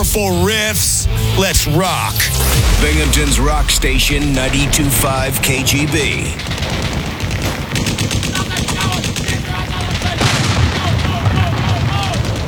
powerful riffs. Let's rock. Binghamton's rock station, 92.5 KGB.